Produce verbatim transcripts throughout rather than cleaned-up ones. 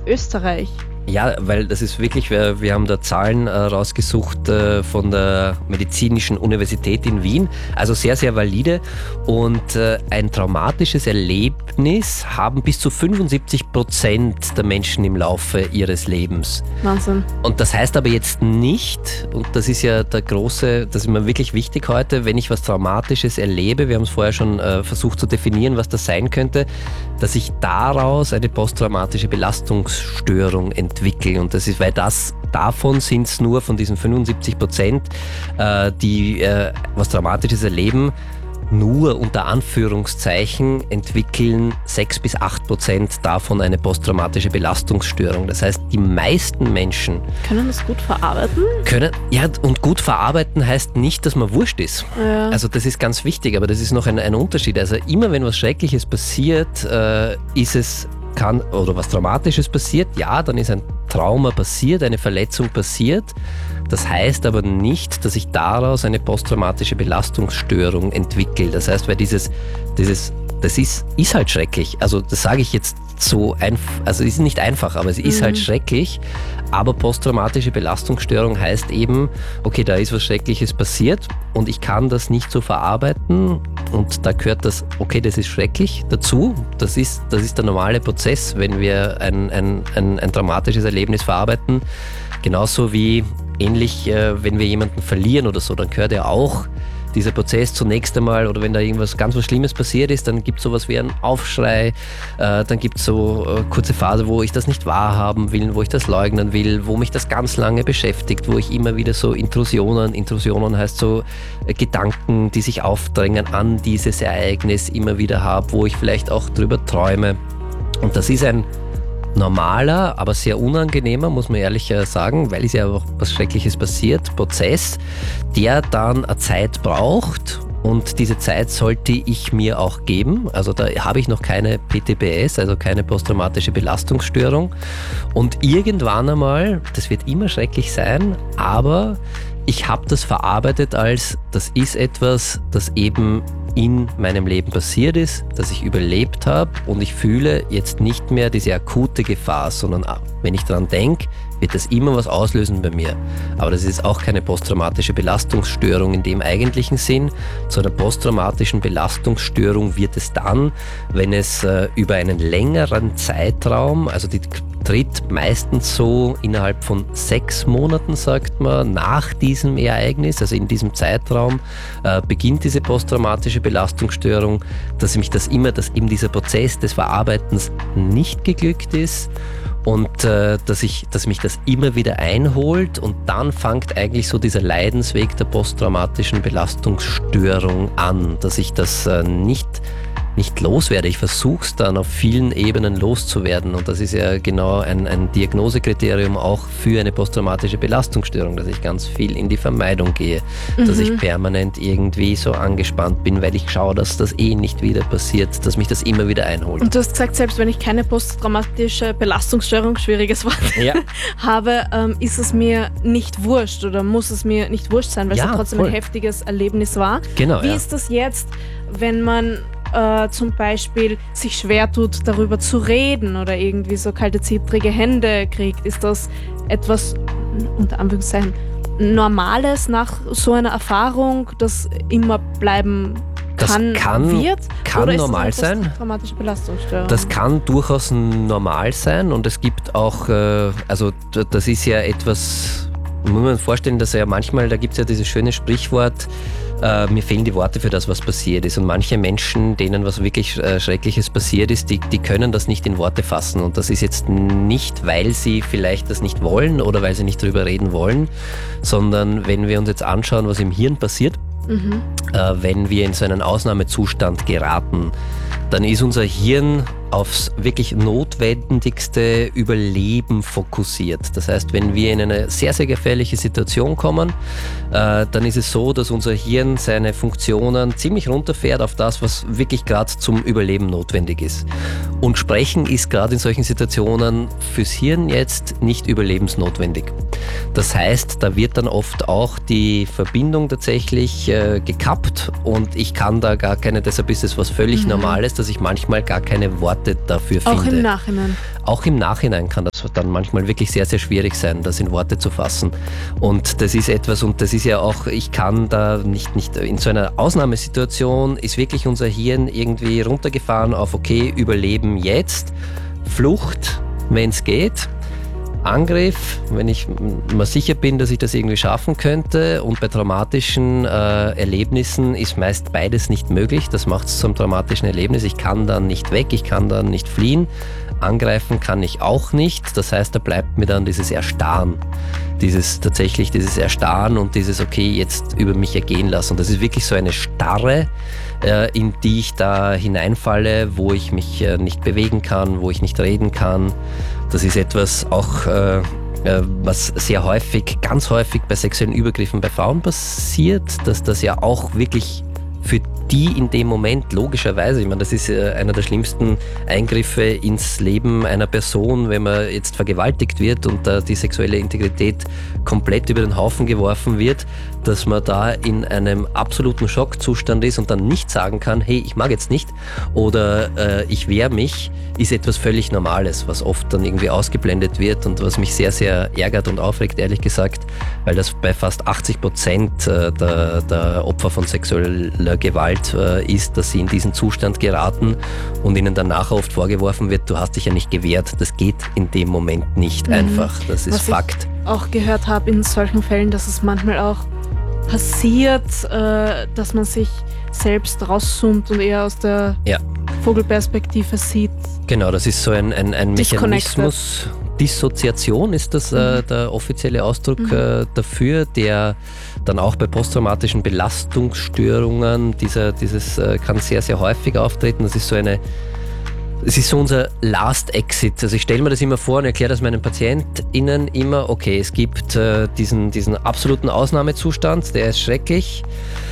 Österreich? Ja, weil das ist wirklich, wir, wir haben da Zahlen äh, rausgesucht äh, von der Medizinischen Universität in Wien, also sehr, sehr valide, und äh, ein traumatisches Erlebnis haben bis zu fünfundsiebzig Prozent der Menschen im Laufe ihres Lebens. Wahnsinn. Und das heißt aber jetzt nicht, und das ist ja der große, das ist mir wirklich wichtig heute, wenn ich was Traumatisches erlebe, wir haben es vorher schon äh, versucht zu definieren, was das sein könnte, dass ich daraus eine posttraumatische Belastungsstörung entwickle. entwickeln. Und das ist, weil das, davon sind es nur von diesen fünfundsiebzig Prozent, äh, die äh, was Traumatisches erleben, nur unter Anführungszeichen entwickeln sechs bis acht Prozent davon eine posttraumatische Belastungsstörung. Das heißt, die meisten Menschen können das gut verarbeiten? Können, ja, und gut verarbeiten heißt nicht, dass man wurscht ist. Ja. Also das ist ganz wichtig, aber das ist noch ein, ein Unterschied. Also immer wenn was Schreckliches passiert, äh, ist es kann oder was Traumatisches passiert, ja, dann ist ein Trauma passiert, eine Verletzung passiert. Das heißt aber nicht, dass ich daraus eine posttraumatische Belastungsstörung entwickle. Das heißt, weil dieses, dieses das ist, ist halt schrecklich. Also das sage ich jetzt so einfach, also es ist nicht einfach, aber es ist mhm. halt schrecklich. Aber posttraumatische Belastungsstörung heißt eben, okay, da ist was Schreckliches passiert und ich kann das nicht so verarbeiten und da gehört das, okay, das ist schrecklich dazu. Das ist, das ist der normale Prozess, wenn wir ein, ein, ein, ein traumatisches Erlebnis verarbeiten. Genauso wie ähnlich, äh, wenn wir jemanden verlieren oder so, dann gehört ja auch dieser Prozess zunächst einmal, oder wenn da irgendwas ganz was Schlimmes passiert ist, dann gibt es sowas wie einen Aufschrei, äh, dann gibt es so äh, kurze Phase, wo ich das nicht wahrhaben will, wo ich das leugnen will, wo mich das ganz lange beschäftigt, wo ich immer wieder so Intrusionen, Intrusionen heißt so äh, Gedanken, die sich aufdrängen an dieses Ereignis immer wieder habe, wo ich vielleicht auch drüber träume. Und das ist ein normaler, aber sehr unangenehmer, muss man ehrlich sagen, weil es ja auch was Schreckliches passiert, Prozess, der dann eine Zeit braucht und diese Zeit sollte ich mir auch geben. Also da habe ich noch keine P T B S, also keine posttraumatische Belastungsstörung, und irgendwann einmal, das wird immer schrecklich sein, aber ich habe das verarbeitet als, das ist etwas, das eben in meinem Leben passiert ist, dass ich überlebt habe und ich fühle jetzt nicht mehr diese akute Gefahr, sondern wenn ich daran denke, wird das immer was auslösen bei mir. Aber das ist auch keine posttraumatische Belastungsstörung in dem eigentlichen Sinn. Zu einer posttraumatischen Belastungsstörung wird es dann, wenn es äh, über einen längeren Zeitraum, also die tritt meistens so innerhalb von sechs Monaten, sagt man, nach diesem Ereignis, also in diesem Zeitraum, äh, beginnt diese posttraumatische Belastungsstörung, dass mich das immer, dass eben dieser Prozess des Verarbeitens nicht geglückt ist und äh, dass, ich, dass mich das immer wieder einholt, und dann fängt eigentlich so dieser Leidensweg der posttraumatischen Belastungsstörung an, dass ich das äh, nicht nicht loswerde. Ich versuche es dann auf vielen Ebenen loszuwerden, und das ist ja genau ein, ein Diagnosekriterium auch für eine posttraumatische Belastungsstörung, dass ich ganz viel in die Vermeidung gehe, mhm. dass ich permanent irgendwie so angespannt bin, weil ich schaue, dass das eh nicht wieder passiert, dass mich das immer wieder einholt. Und du hast gesagt, selbst wenn ich keine posttraumatische Belastungsstörung, schwieriges Wort, ja. habe, ähm, ist es mir nicht wurscht oder muss es mir nicht wurscht sein, weil ja, es ja trotzdem voll. ein heftiges Erlebnis war. Genau, Wie ja. ist das jetzt, wenn man Äh, zum Beispiel sich schwer tut, darüber zu reden oder irgendwie so kalte, zittrige Hände kriegt? Ist das etwas, unter Anführungszeichen, Normales nach so einer Erfahrung, das immer bleiben kann, das kann wird? Kann oder ist normal das eine sein. Traumatische Belastungsstörung? Das kann durchaus normal sein, und es gibt auch, äh, also das ist ja etwas, muss man vorstellen, dass ja manchmal, da gibt es ja dieses schöne Sprichwort, Uh, mir fehlen die Worte für das, was passiert ist. Und manche Menschen, denen was wirklich äh, Schreckliches passiert ist, die, die können das nicht in Worte fassen. Und das ist jetzt nicht, weil sie vielleicht das nicht wollen oder weil sie nicht drüber reden wollen, sondern wenn wir uns jetzt anschauen, was im Hirn passiert, mhm. äh, wenn wir in so einen Ausnahmezustand geraten, dann ist unser Hirn aufs wirklich notwendigste Überleben fokussiert. Das heißt, wenn wir in eine sehr, sehr gefährliche Situation kommen, äh, dann ist es so, dass unser Hirn seine Funktionen ziemlich runterfährt auf das, was wirklich gerade zum Überleben notwendig ist. Und Sprechen ist gerade in solchen Situationen fürs Hirn jetzt nicht überlebensnotwendig. Das heißt, da wird dann oft auch die Verbindung tatsächlich äh, gekappt, und ich kann da gar keine, deshalb ist es was völlig mhm. Normales, dass ich manchmal gar keine Worte dafür finde. Auch im Nachhinein? Auch im Nachhinein kann das dann manchmal wirklich sehr, sehr schwierig sein, das in Worte zu fassen. Und das ist etwas, und das ist ja auch, ich kann da nicht, nicht in so einer Ausnahmesituation ist wirklich unser Hirn irgendwie runtergefahren auf, okay, Überleben jetzt, Flucht, wenn es geht, Angriff, wenn ich mir sicher bin, dass ich das irgendwie schaffen könnte, und bei traumatischen äh, Erlebnissen ist meist beides nicht möglich. Das macht es zum traumatischen Erlebnis. Ich kann dann nicht weg, ich kann dann nicht fliehen, angreifen kann ich auch nicht. Das heißt, da bleibt mir dann dieses Erstarren, dieses tatsächlich dieses Erstarren und dieses, okay, jetzt über mich ergehen lassen. Und das ist wirklich so eine Starre, äh, in die ich da hineinfalle, wo ich mich äh, nicht bewegen kann, wo ich nicht reden kann. Das ist etwas auch, äh, was sehr häufig, ganz häufig bei sexuellen Übergriffen bei Frauen passiert, dass das ja auch wirklich für die in dem Moment logischerweise, ich meine, das ist äh, einer der schlimmsten Eingriffe ins Leben einer Person, wenn man jetzt vergewaltigt wird und da die sexuelle Integrität komplett über den Haufen geworfen wird, dass man da in einem absoluten Schockzustand ist und dann nicht sagen kann, hey, ich mag jetzt nicht oder äh, ich wehre mich, ist etwas völlig Normales, was oft dann irgendwie ausgeblendet wird und was mich sehr, sehr ärgert und aufregt, ehrlich gesagt, weil das bei fast achtzig Prozent der, der Opfer von sexueller Gewalt äh, ist, dass sie in diesen Zustand geraten und ihnen dann nachher oft vorgeworfen wird, du hast dich ja nicht gewehrt. Das geht in dem Moment nicht mhm. einfach. Das ist was Fakt. Ich auch gehört habe in solchen Fällen, dass es manchmal auch passiert, äh, dass man sich selbst rauszoomt und eher aus der ja. Vogelperspektive sieht. Genau, das ist so ein, ein, ein Mechanismus. Dissoziation ist das äh, der offizielle Ausdruck mhm. äh, dafür, der dann auch bei posttraumatischen Belastungsstörungen, dieser, dieses äh, kann sehr, sehr häufig auftreten. Das ist so eine, es ist so unser Last Exit. Also ich stelle mir das immer vor und erkläre das meinen PatientInnen immer, okay, es gibt äh, diesen, diesen absoluten Ausnahmezustand, der ist schrecklich.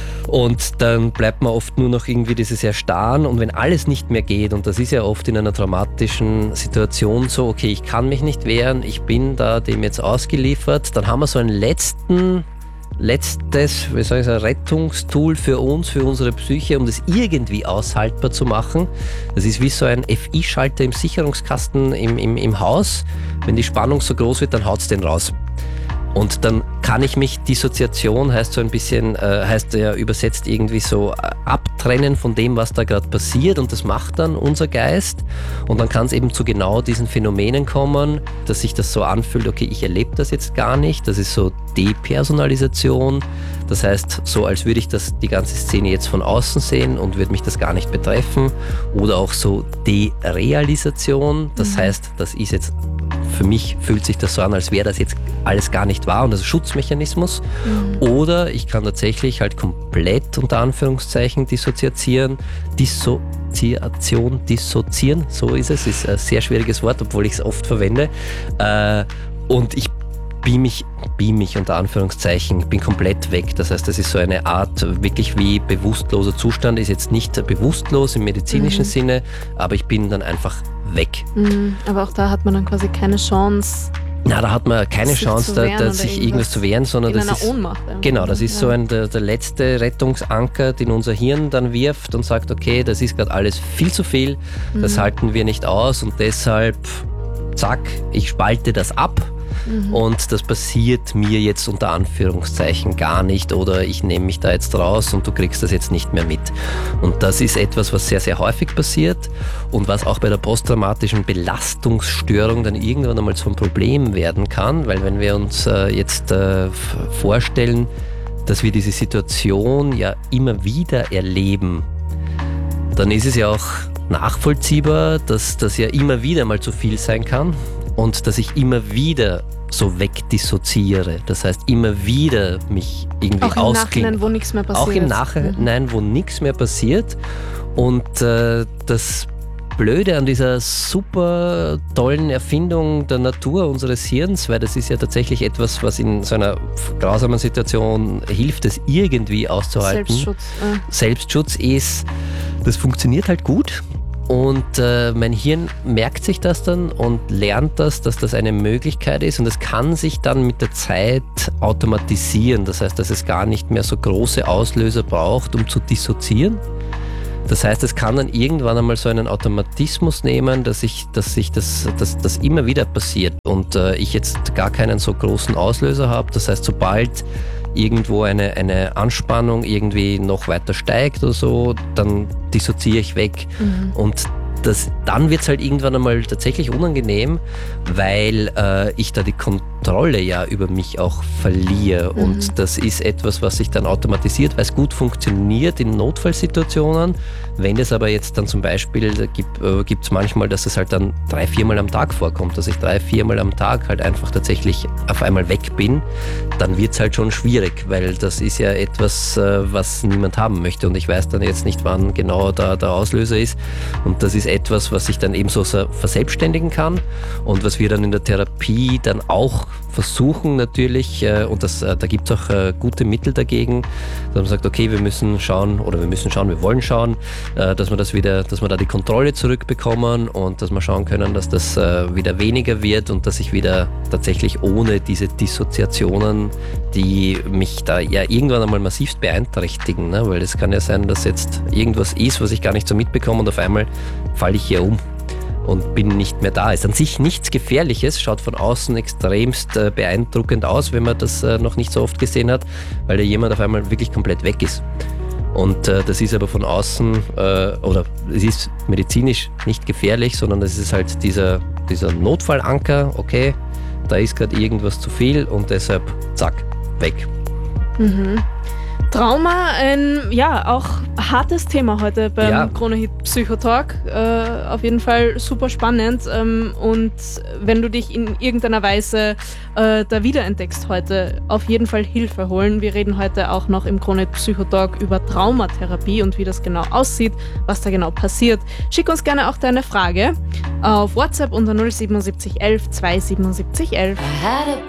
Und dann bleibt man oft nur noch irgendwie dieses Erstarren, und wenn alles nicht mehr geht, und das ist ja oft in einer traumatischen Situation so, okay, ich kann mich nicht wehren, ich bin da dem jetzt ausgeliefert, dann haben wir so einen letzten, letztes, wie soll ich sagen, Rettungstool für uns, für unsere Psyche, um das irgendwie aushaltbar zu machen. Das ist wie so ein F I-Schalter im Sicherungskasten im, im, im Haus. Wenn die Spannung so groß wird, dann haut es den raus. Und dann kann ich mich, Dissoziation heißt so ein bisschen, äh, heißt ja übersetzt irgendwie so äh, abtrennen von dem, was da gerade passiert, und das macht dann unser Geist, und dann kann es eben zu genau diesen Phänomenen kommen, dass sich das so anfühlt, okay, ich erlebe das jetzt gar nicht, das ist so Depersonalisation, das heißt so, als würde ich das, die ganze Szene jetzt von außen sehen und würde mich das gar nicht betreffen, oder auch so Derealisation, das mhm. heißt, das ist jetzt, für mich fühlt sich das so an, als wäre das jetzt alles gar nicht wahr, und das ist ein Schutzmechanismus. Mhm. Oder ich kann tatsächlich halt komplett unter Anführungszeichen dissoziieren, Dissoziation, dissoziieren, so ist es, ist ein sehr schwieriges Wort, obwohl ich es oft verwende. Äh, und ich beam mich, beam mich unter Anführungszeichen, bin komplett weg. Das heißt, das ist so eine Art, wirklich wie bewusstloser Zustand, ist jetzt nicht bewusstlos im medizinischen mhm. Sinne, aber ich bin dann einfach weg. Mhm, aber auch da hat man dann quasi keine Chance. Na, da hat man keine Chance, da, da sich irgendwas, irgendwas zu wehren, sondern in das einer ist Ohnmacht. Genau, das ist ja. so ein, der, der letzte Rettungsanker, den unser Hirn dann wirft und sagt, okay, das ist gerade alles viel zu viel, mhm. das halten wir nicht aus, und deshalb, zack, ich spalte das ab. Mhm. Und das passiert mir jetzt unter Anführungszeichen gar nicht, oder ich nehme mich da jetzt raus und du kriegst das jetzt nicht mehr mit. Und das ist etwas, was sehr, sehr häufig passiert und was auch bei der posttraumatischen Belastungsstörung dann irgendwann einmal zum Problem werden kann, weil wenn wir uns äh, jetzt äh, vorstellen, dass wir diese Situation ja immer wieder erleben, dann ist es ja auch nachvollziehbar, dass das ja immer wieder mal zu viel sein kann. Und dass ich immer wieder so wegdissoziiere. Das heißt, immer wieder mich irgendwie ausklinge. Auch im Nachhinein, wo nichts mehr passiert. Auch im Nachhinein, mhm. wo nichts mehr passiert. Und äh, das Blöde an dieser super tollen Erfindung der Natur unseres Hirns, weil das ist ja tatsächlich etwas, was in so einer grausamen Situation hilft, es irgendwie auszuhalten. Selbstschutz. Äh. Selbstschutz ist, das funktioniert halt gut. Und äh, mein Hirn merkt sich das dann und lernt das, dass das eine Möglichkeit ist, und es kann sich dann mit der Zeit automatisieren. Das heißt, dass es gar nicht mehr so große Auslöser braucht, um zu dissoziieren, Das heißt, es kann dann irgendwann einmal so einen Automatismus nehmen, dass ich, dass sich das, dass, das immer wieder passiert und äh, ich jetzt gar keinen so großen Auslöser habe. Das heißt, sobald irgendwo eine, eine Anspannung irgendwie noch weiter steigt oder so, dann dissoziiere ich weg. Mhm. Und das, dann wird es halt irgendwann einmal tatsächlich unangenehm, weil äh, ich da die Kontrolle ja über mich auch verliere. Mhm. Und das ist etwas, was sich dann automatisiert, weil es gut funktioniert in Notfallsituationen. Wenn es aber jetzt dann zum Beispiel, da gibt es äh, manchmal, dass es halt dann drei, viermal am Tag vorkommt, dass ich drei, viermal am Tag halt einfach tatsächlich auf einmal weg bin, dann wird es halt schon schwierig, weil das ist ja etwas, äh, was niemand haben möchte und ich weiß dann jetzt nicht, wann genau da der Auslöser ist und das ist etwas, was ich dann eben so verselbstständigen kann und was wir dann in der Therapie dann auch versuchen natürlich, äh, und das, äh, da gibt es auch äh, gute Mittel dagegen, dass man sagt, okay, wir müssen schauen oder wir müssen schauen, wir wollen schauen, äh, dass wir das wieder, dass wir da die Kontrolle zurückbekommen und dass wir schauen können, dass das äh, wieder weniger wird und dass ich wieder tatsächlich ohne diese Dissoziationen, die mich da ja irgendwann einmal massivst beeinträchtigen, ne? Weil es kann ja sein, dass jetzt irgendwas ist, was ich gar nicht so mitbekomme und auf einmal falle ich hier um und bin nicht mehr da. Ist an sich nichts Gefährliches, schaut von außen extremst äh, beeindruckend aus, wenn man das äh, noch nicht so oft gesehen hat, weil da jemand auf einmal wirklich komplett weg ist. Und äh, das ist aber von außen, äh, oder es ist medizinisch nicht gefährlich, sondern es ist halt dieser, dieser Notfallanker, okay, da ist gerade irgendwas zu viel und deshalb zack, weg. Mhm. Trauma, ein ja auch hartes Thema heute beim ja. Krone-Hit Psychotalk. Äh, auf jeden Fall super spannend. Ähm, und wenn du dich in irgendeiner Weise äh, da wiederentdeckst heute, auf jeden Fall Hilfe holen. Wir reden heute auch noch im Krone-Hit Psychotalk über Traumatherapie und wie das genau aussieht, was da genau passiert. Schick uns gerne auch deine Frage auf WhatsApp unter null sieben sieben eins eins zwei sieben sieben eins eins.